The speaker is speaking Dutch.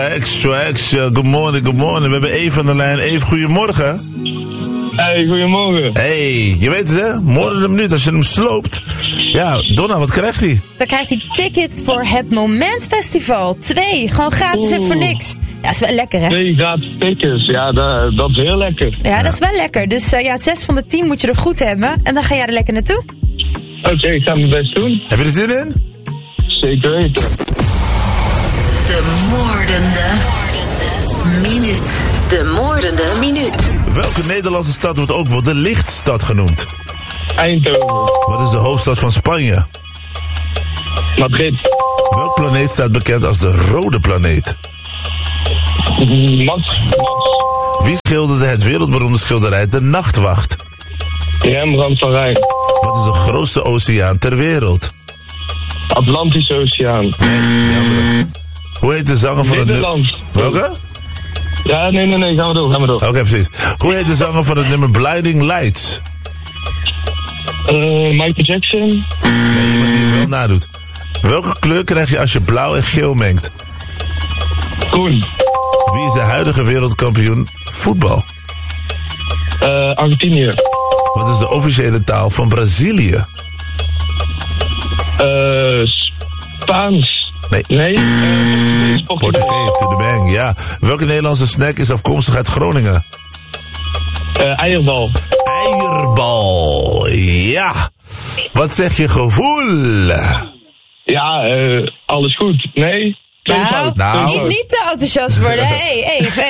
Extra, good morning. We hebben Eve aan de lijn. Eve, goedemorgen. Hey, goedemorgen. Hey, je weet het hè? Morgen een minuut als je hem sloopt. Ja, Donna, wat krijgt hij? Dan krijgt hij tickets voor het Moment Festival. 2, gewoon gratis en voor niks. Ja, dat is wel lekker hè? 2 gratis tickets, ja, dat is heel lekker. Ja, dat is wel lekker. Dus 6 van de 10 moet je er goed hebben. En dan ga jij er lekker naartoe. Oké, ik ga mijn best doen. Heb je er zin in? Zeker weten. De moordende minuut. Welke Nederlandse stad wordt ook wel de lichtstad genoemd? Eindhoven. Wat is de hoofdstad van Spanje? Madrid. Welk planeet staat bekend als de rode planeet? Max. Wie schilderde het wereldberoemde schilderij De Nachtwacht? Rembrandt van Rijn. Wat is de grootste oceaan ter wereld? Atlantische Oceaan. Nee, die andere. Hoe heet de zanger van het Nederland. Welke? Ja, nee, gaan we door. Oké, precies. Hoe heet de zanger van het nummer Blinding Lights? Michael Jackson. Nee, iemand die hem wel nadoet. Welke kleur krijg je als je blauw en geel mengt? Groen. Wie is de huidige wereldkampioen voetbal? Argentinië. Wat is de officiële taal van Brazilië? Spaans. Nee. Portugees. To the bang, ja. Welke Nederlandse snack is afkomstig uit Groningen? Eierbal. Eierbal, ja. Wat zeg je gevoel? Ja, alles goed. Nee. Nou, Nou. niet te enthousiast worden. Hey,